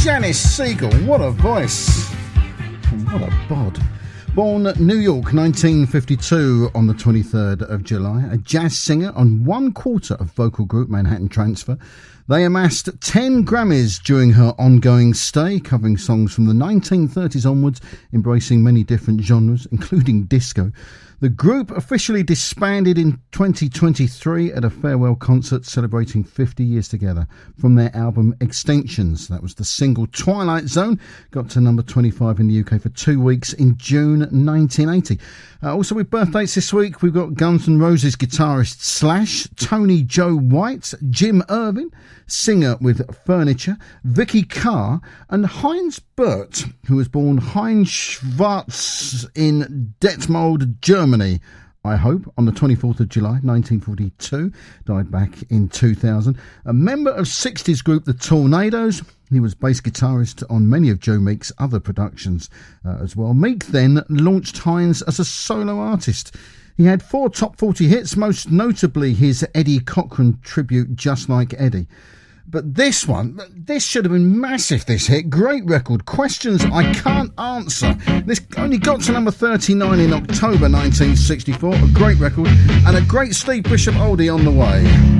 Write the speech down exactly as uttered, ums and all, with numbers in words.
Janice Siegel, what a voice. What a bod. Born New York, nineteen fifty-two, on the twenty-third of July. A jazz singer on one quarter of vocal group Manhattan Transfer. They amassed ten Grammys during her ongoing stay, covering songs from the nineteen thirties onwards, embracing many different genres, including disco. The group officially disbanded in twenty twenty-three at a farewell concert celebrating fifty years together from their album Extinctions. That was the single Twilight Zone. Got to number twenty-five in the U K for two weeks in June nineteen eighty. Uh, also with birthdays this week, we've got Guns N' Roses guitarist Slash, Tony Joe White, Jim Irvin, singer with Furniture, Vicky Carr, and Heinz Burt, who was born Heinz Schwarz in Detmold, Germany, I hope, on the twenty-fourth of July, nineteen forty-two, died back in two thousand. A member of sixties group The Tornadoes, he was bass guitarist on many of Joe Meek's other productions uh, as well. Meek then launched Heinz as a solo artist. He had four top forty hits, most notably his Eddie Cochran tribute, Just Like Eddie. But this one, this should have been massive, this hit. Great record. Questions I Can't Answer. This only got to number thirty-nine in October nineteen sixty-four. A great record and a great Steve Bishop oldie on the way.